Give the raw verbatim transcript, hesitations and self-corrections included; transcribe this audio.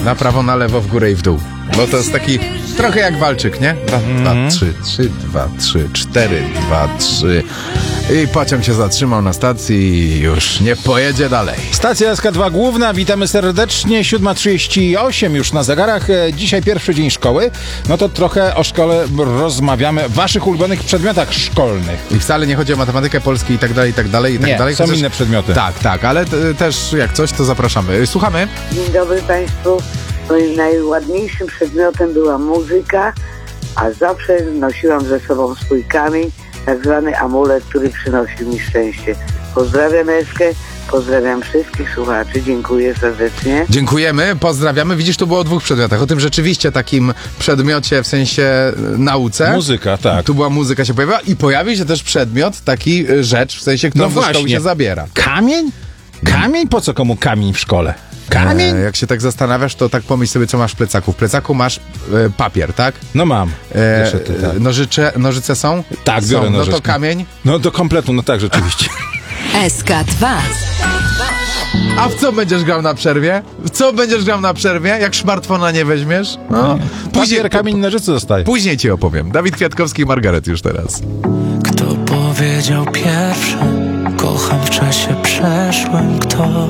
Na prawo, na lewo, w górę i w dół. Bo to jest taki trochę jak walczyk, nie? Dwa, Mm. dwa, trzy, trzy, dwa, trzy, cztery, dwa, trzy. I pociąg się zatrzymał na stacji i już nie pojedzie dalej. Stacja S K dwa Główna, witamy serdecznie, siódma trzydzieści osiem już na zegarach. E, Dzisiaj pierwszy dzień szkoły, no to trochę o szkole rozmawiamy, waszych ulubionych przedmiotach szkolnych. I wcale nie chodzi o matematykę, polski i tak dalej, i tak dalej, i tak Nie, dalej. są Chociaż- inne przedmioty. Tak, tak, ale t- też jak coś, to zapraszamy. Słuchamy. Dzień dobry Państwu. Moim najładniejszym przedmiotem była muzyka, a zawsze nosiłam ze sobą swój kamień, tak zwany amulet, który przynosił mi szczęście. Pozdrawiam Eskę, pozdrawiam wszystkich słuchaczy, dziękuję serdecznie. Dziękujemy, pozdrawiamy. Widzisz, tu było o dwóch przedmiotach. O tym rzeczywiście takim przedmiocie, w sensie e, nauce. Muzyka, tak. Tu była muzyka, się pojawiła i pojawił się też przedmiot, taki e, rzecz, w sensie, którą No do szkoły właśnie. się zabiera. Kamień? Kamień? Po co komu kamień w szkole? Kamień? E, jak się tak zastanawiasz, to tak pomyśl sobie, co masz w plecaku. W plecaku masz e, papier, tak? No mam. E, Zeszyty, tak. nożycze, nożyce są? Tak, biorę są. No to nożyczki. kamień. No do kompletu, no tak, rzeczywiście. S K dwa. A w co będziesz grał na przerwie? W co będziesz grał na przerwie, jak smartfona nie weźmiesz? No. Papier, kamień, nożyce zostaje. Później ci opowiem. Dawid Kwiatkowski i Margaret już teraz. Kto powiedział pierwszy, kocham w czasie przeszłym, kto